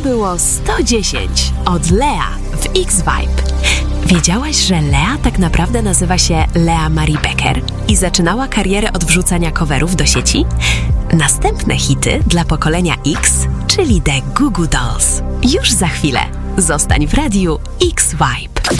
było 110 od Lea w X-Vibe. Wiedziałaś, że Lea tak naprawdę nazywa się Lea Marie Becker i zaczynała karierę od wrzucania coverów do sieci? Następne hity dla pokolenia X, czyli The Goo Goo Dolls. Już za chwilę. Zostań w radiu X-Vibe.